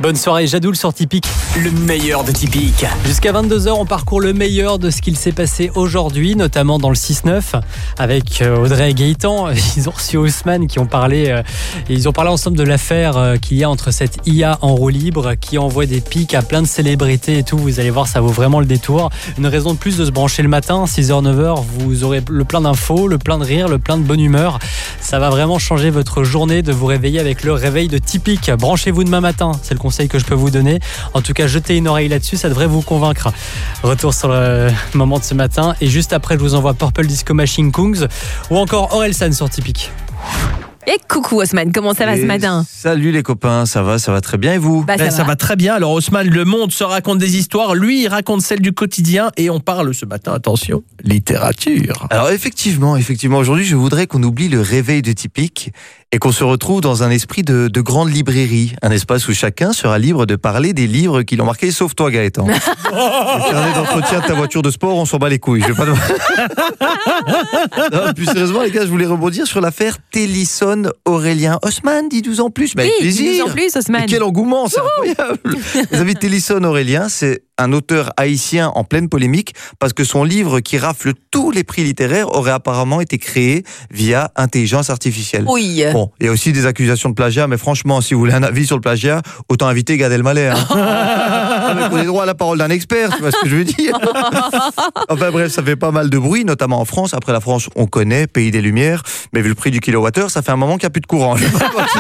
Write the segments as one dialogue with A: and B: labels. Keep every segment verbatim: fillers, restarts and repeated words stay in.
A: Bonne soirée, Jadoul sur Typique.
B: Le meilleur de Typique.
A: Jusqu'à vingt-deux heures, on parcourt le meilleur de ce qu'il s'est passé aujourd'hui, notamment dans le six neuf, avec Audrey et Gaëtan. Ils ont reçu Haussmann qui ont parlé, euh, ils ont parlé ensemble de l'affaire euh, qu'il y a entre cette I A en roue libre qui envoie des pics à plein de célébrités et tout. Vous allez voir, ça vaut vraiment le détour. Une raison de plus de se brancher le matin, six heures neuf heures. Vous aurez le plein d'infos, le plein de rire, le plein de bonne humeur. Ça va vraiment changer votre journée de vous réveiller avec le réveil de Typique. Branchez-vous demain matin, c'est le conseil que je peux vous donner. En tout cas, jetez une oreille là-dessus, ça devrait vous convaincre. Retour sur le moment de ce matin. Et juste après, je vous envoie Purple Disco Machine Kungs ou encore Orelsan sur Typique.
C: Et coucou Haussmann, comment ça va
D: et
C: ce matin?
D: Salut les copains, ça va, ça va très bien et vous?
C: Bah, ça,
E: Eh,
C: va.
E: ça va très bien. Alors Haussmann, le monde se raconte des histoires, lui il raconte celles du quotidien et on parle ce matin, attention, littérature.
D: Alors effectivement, effectivement, aujourd'hui je voudrais qu'on oublie le réveil de Typique et qu'on se retrouve dans un esprit de, de grande librairie, un espace où chacun sera libre de parler des livres qui l'ont marqué, sauf toi Gaëtan. Le carnet d'entretien de ta voiture de sport, on s'en bat les couilles. Je vais pas te... non, plus sérieusement les gars, je voulais rebondir sur l'affaire Télisson-Aurélien. Haussmann, dis douze ans plus, mais
C: Oui,
D: avec plaisir.
C: douze ans plus, Haussmann.
D: Mais quel engouement, c'est incroyable. Vous avez Télisson-Aurélien, c'est un auteur haïtien en pleine polémique parce que son livre qui rafle tous les prix littéraires aurait apparemment été créé via intelligence artificielle.
C: Oui.
D: Bon, il y a aussi des accusations de plagiat, mais franchement, si vous voulez un avis sur le plagiat, autant inviter Gad Elmaleh. Hein. On a droit à la parole d'un expert, tu vois ce que je veux dire. Enfin bref, ça fait pas mal de bruit, notamment en France. Après la France, on connaît, pays des Lumières, mais vu le prix du kilowattheure, ça fait un moment qu'il n'y a plus de courant. Il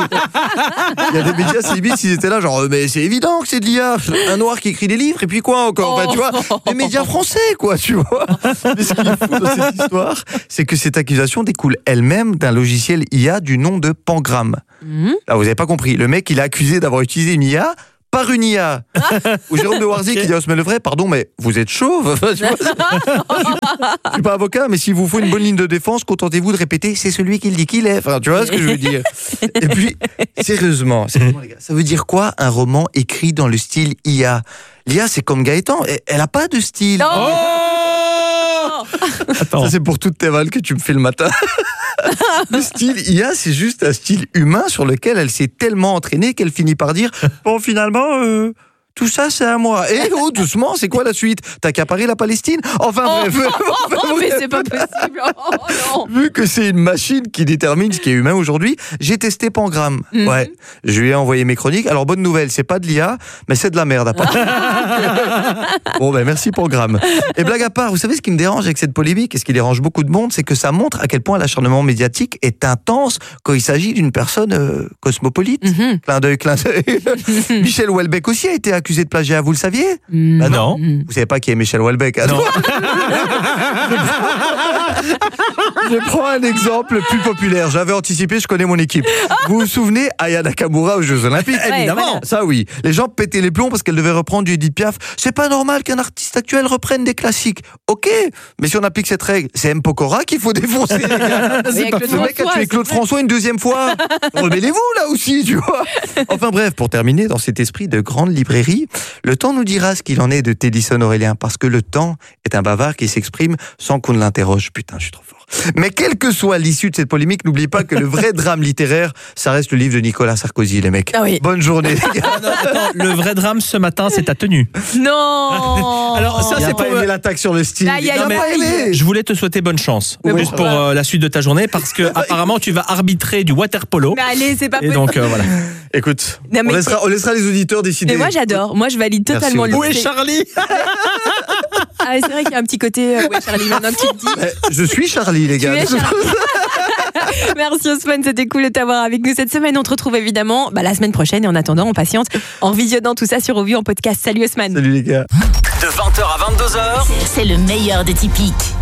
D: y a des médias, c'est limite s'ils étaient là, genre, mais c'est évident que c'est de l'I A. Un noir qui écrit des livres, et puis quoi encore, enfin, tu vois, des médias français, quoi, tu vois. Mais ce qui est fou dans cette histoire, c'est que cette accusation découle elle-même d'un logiciel I A du nom de Pangram.
C: Mmh.
D: Là, vous n'avez pas compris. Le mec, il est accusé d'avoir utilisé une I A par une I A. Ou Jérôme de Warzy qui dit à Haussmann le vrai, pardon, mais vous êtes chauve. Je ne suis pas avocat, mais s'il vous faut une bonne ligne de défense, contentez-vous de répéter, c'est celui qui le dit qu'il est. Enfin, tu vois ce que je veux dire. Et puis, sérieusement, sérieusement les gars, ça veut dire quoi un roman écrit dans le style I A? L'I A, c'est comme Gaëtan, elle n'a pas de style.
C: Oh
E: Attends.
D: Ça, c'est pour toutes tes vannes que tu me fais le matin. Le style I A, c'est juste un style humain sur lequel elle s'est tellement entraînée qu'elle finit par dire « Bon, finalement, euh, tout ça, c'est à moi. » Et oh, doucement, c'est quoi la suite? T'as accaparé la Palestine? Enfin,
C: Oh,
D: bref.
C: oh, oh, mais c'est pas possible. Oh, non.
D: Vu que c'est une machine qui détermine ce qui est humain aujourd'hui, j'ai testé Pangram.
C: Mm-hmm.
D: Ouais, je lui ai envoyé mes chroniques. Alors, bonne nouvelle, c'est pas de l'I A, mais c'est de la merde à part. Bon, ben merci Pangram. Et blague à part, vous savez ce qui me dérange avec cette polémique et ce qui dérange beaucoup de monde, c'est que ça montre à quel point l'acharnement médiatique est intense quand il s'agit d'une personne euh, cosmopolite.
C: Mm-hmm.
D: Clin d'œil, clin d'œil. Michel Houellebecq aussi a été accusé de plagiat, vous le saviez?
C: Mm.
D: Bah
E: Non.
D: Vous savez pas qui est Michel Houellebecq? hein?
E: Non.
D: Je prends un exemple plus populaire. J'avais anticipé, je connais mon équipe. Vous vous souvenez Aya Nakamura aux Jeux Olympiques?
C: Ouais,
D: Évidemment.
C: voilà.
D: Ça oui. Les gens pétaient les plombs parce qu'elle devait reprendre du Edith Piaf. C'est pas normal qu'un artiste actuel reprenne des classiques. Ok, mais si on applique cette règle, c'est M. Pokora qu'il faut défoncer. Les gars.
C: Mais avec Claude
D: Le mec a
C: François,
D: tué
C: c'est
D: Claude
C: vrai.
D: François une deuxième fois. Rebellez-vous là aussi, tu vois. Enfin bref, pour terminer dans cet esprit de grande librairie, le temps nous dira ce qu'il en est de Télisson-Aurélien, parce que le temps est un bavard qui s'exprime sans qu'on ne l'interroge. Putain, je suis trop fort. Mais quelle que soit l'issue de cette polémique, n'oubliez pas que le vrai drame littéraire, ça reste le livre de Nicolas Sarkozy, les mecs.
C: Ah oui.
D: Bonne journée, les gars.
E: Ah non, attends, le vrai drame ce matin, c'est ta tenue.
C: Non.
E: Alors, ça,
D: Il a
E: c'est
D: pas
E: pour-
D: aimé l'attaque sur le style.
C: Aïe, aïe,
D: Il a
C: aïe.
D: pas aimé.
E: Je voulais te souhaiter bonne chance,
D: Mais
E: juste
D: bon,
E: pour
D: voilà.
E: euh, la suite de ta journée, parce que apparemment tu vas arbitrer du water polo.
C: Mais allez, c'est pas
E: Et
C: possible.
E: donc euh, voilà.
D: Écoute,
C: Non, mais
D: on, laissera, on laissera les auditeurs décider.
C: Mais moi j'adore, moi je valide
D: Merci,
C: totalement le
D: Olivier.
E: Où est Charlie?
C: Ah, c'est vrai qu'il y a un petit côté euh, ouais Charlie maintenant que tu le dis.
D: Eh, Je suis Charlie, les
C: Tu
D: gars.
C: es Charlie. Merci Haussmann, c'était cool de t'avoir avec nous cette semaine. On te retrouve évidemment bah, la semaine prochaine et en attendant on patiente en visionnant tout ça sur Ovie en podcast. Salut Haussmann.
D: Salut les gars.
B: De vingt heures à vingt-deux heures.
F: C'est le meilleur de Typique.